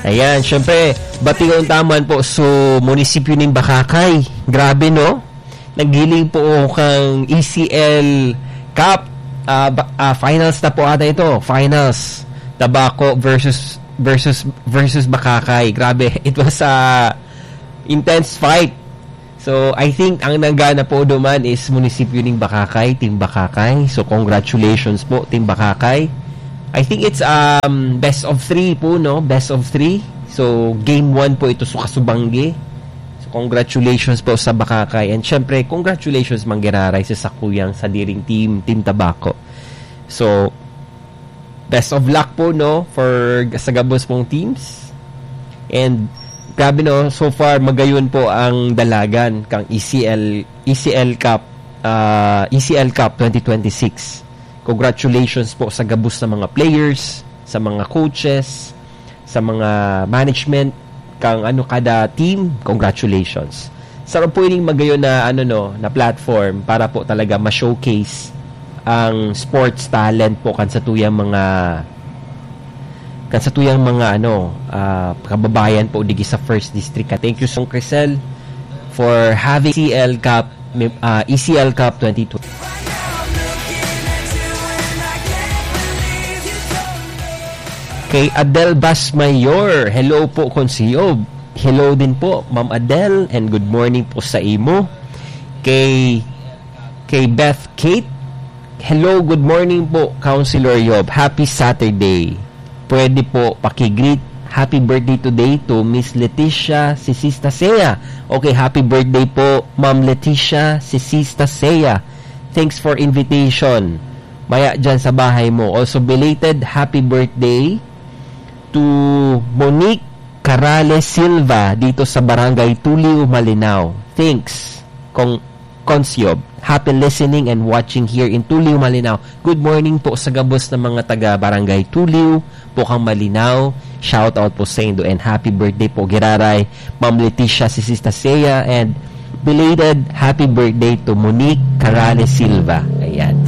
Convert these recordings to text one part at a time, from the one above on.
Ayan, syempre, batiyon taman po so munisipyo ng Bakakay. Grabe, no? Nagiling po kang ECL Cup. Finals na po ata ito. Finals. Tabaco versus Bakakay. Grabe, it was a intense fight. So, I think ang nanggana po duman is munisipyo ng Bakakay, Team Bakakay. So, congratulations po, Team Bakakay. I think it's best of 3 po, no? Best of 3. So, game 1 po ito sa Kasubanggi. So, congratulations po sa Bakakay. And syempre, congratulations Manggiraray sa sakuyang sa diring Team Tabaco. So, best of luck po, no? For sa gabos pong teams. And, grabe, no? So far, magayon po ang dalagan kang ECL Cup 2026. Congratulations po sa gabos ng mga players, sa mga coaches, sa mga management kang kada team. Congratulations. Sarap po ining magayon na na platform para po talaga ma-showcase ang sports talent po kan sa tuyang mga kababayan po digi sa First District. Thank you so much, Crisel, for having ECL Cup 2020. Kay Adel Basmayor, hello po Konsiyob. Hello din po Ma'am Adel, and good morning po sa imo. Kay Beth Kate, hello, good morning po Councilor Yob. Happy Saturday. Pwede po pakigreet happy birthday today to Miss Leticia Sisista Sea. Okay, happy birthday po Ma'am Leticia Sisista Sea. Thanks for invitation. Maya dyan sa bahay mo. Also belated happy birthday to Monique Carales Silva dito sa Barangay Tuliw, Malinaw. Thanks, Consyob. Happy listening and watching here in Tuliw, Malinaw. Good morning po sa gabos ng mga taga Barangay Tuliw, Pukang Malinaw. Shout out po sa Indo and happy birthday po Giraray, Ma'am Leticia Sisista Sea, and belated happy birthday to Monique Carales Silva. Ayan.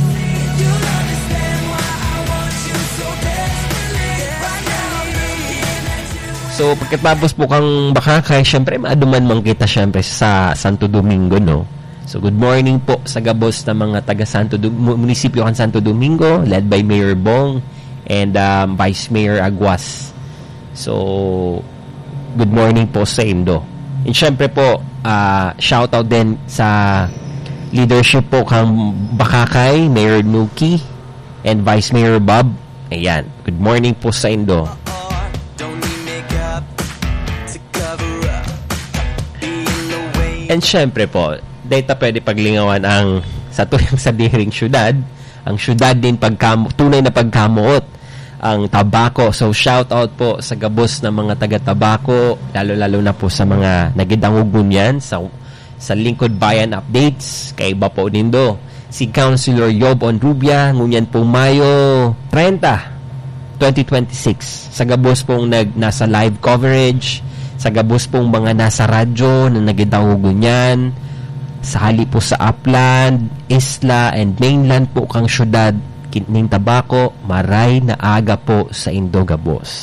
So, pagkatapos po kang Bakakay, syempre, maaduman man kita syempre sa Santo Domingo, no? So, good morning po sa gabos ng mga taga munisipyo kan Santo Domingo, led by Mayor Bong and Vice Mayor Aguas. So, good morning po sa Indo. And syempre po, shout out din sa leadership po kang Bakakay, Mayor Nuki, and Vice Mayor Bob. Ayan, good morning po sa Indo. And syempre po, data pwede paglingawan ang sa tuyang sa diring syudad, ang syudad din tunay na pagkamuot, ang Tabaco. So shout out po sa gabos ng mga taga Tabaco, lalo na po sa mga nagidangugon yan sa Lingkod Bayan Updates, kay iba po nindo si Councilor Yob Onrubia, ngunyan pong Mayo 30, 2026, sa gabos pong nasa live coverage, sa gabos pong mga nasa radyo na nagidahugon yan, sa hali po sa Upland, Isla, and Mainland po kang syudad, Kitning Tabaco, maray na aga po sa Indo gabos.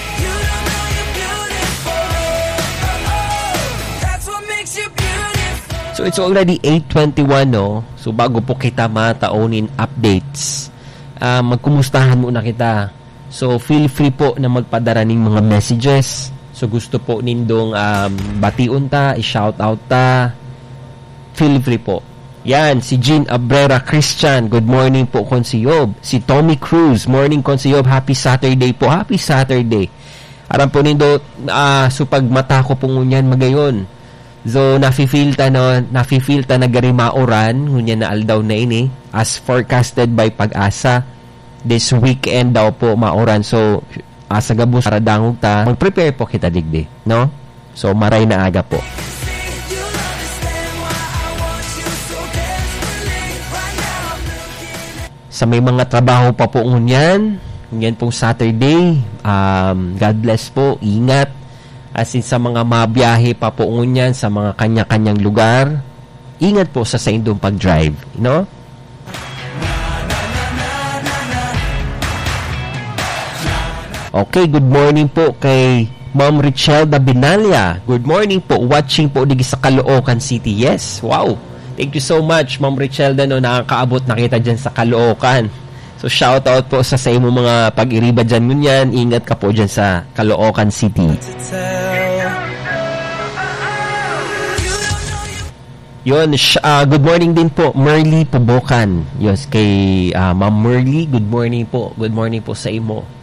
So it's already 8:21, no? So bago po kita mataunin updates, magkumustahan muna kita. So feel free po na magpadara ng mga messages. So gusto po nindong batiun ta, i-shout out ta, feel free po. Yan, si Jean Abrera Christian, good morning po Konsiyob. Si Tommy Cruz, morning Konsiyob, happy Saturday po, happy Saturday. Aram po nindo, so pag mata ko po ngunyan magayon. So nafe-feel ta na gari mauran, ngunyan na aldaw na ini, as forecasted by Pag-asa. This weekend daw po mauran, so sa gabos para dangog ta, mag-prepare po kita digdi, no? So maray na aga po. Sa may mga trabaho pa po ngunyan pong Saturday, God bless po, ingat. As in sa mga mabiyahe pa po ngunyan sa mga kanya-kanyang lugar, ingat po sa indong pag-drive, no? Okay, good morning po kay Ma'am Richelda Binalya, good morning po. Watching po digi sa Caloocan City. Yes, wow. Thank you so much, Ma'am Richelda, no, nakakaabot na kita dyan sa Caloocan. So, shout out po sa imo mga pag-iriba dyan ngunyan. Ingat ka po dyan sa Caloocan City. Yun, good morning din po, Merly Pubokan. Yes, kay Ma'am Merly, good morning po. Good morning po sa imo.